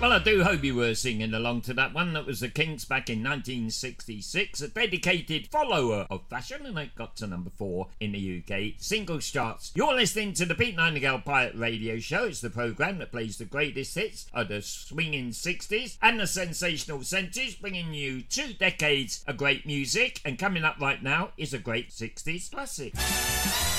Well, I do hope you were singing along to that one. That was the Kinks back in 1966, a dedicated follower of Fashion, and it got to number 4 in the UK singles charts. You're listening to the Pete Nightingale Pirate Radio Show. It's the programme that plays the greatest hits of the swinging 60s and the sensational 70s, bringing you 2 decades of great music. And coming up right now is a great 60s classic.